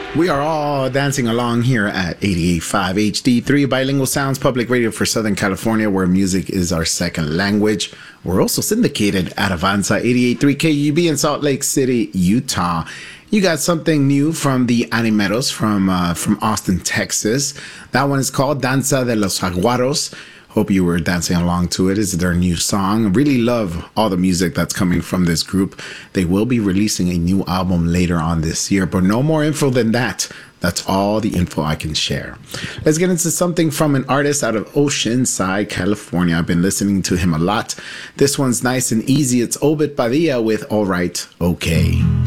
We are all dancing along here at 88.5 HD3 Bilingual Sounds Public Radio for Southern California, where music is our second language. We're also syndicated at Avanza 88.3 KUB in Salt Lake City, Utah. You got something new from the Animeros from Austin, Texas. That one is called Danza de los Jaguaros. Hope you were dancing along to it. It's their new song. I really love all the music that's coming from this group. They will be releasing a new album later on this year, but no more info than that. That's all the info I can share. Let's get into something from an artist out of Oceanside, California. I've been listening to him a lot. This one's nice and easy. It's Obed Padilla with All Right, Okay.